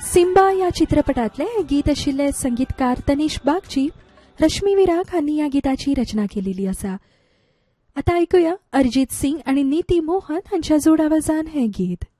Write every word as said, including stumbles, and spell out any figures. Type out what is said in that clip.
Simba या चित्रपटातले गीत आशिल्ले संगीतकार तनीश बागची, रश्मी विराग हांनी या गिताची रचना केलेली आसा. आता ऐकूया अरिजीत सिंग आणि नीती मोहन हांच्या जोड आवाजान हे गीत.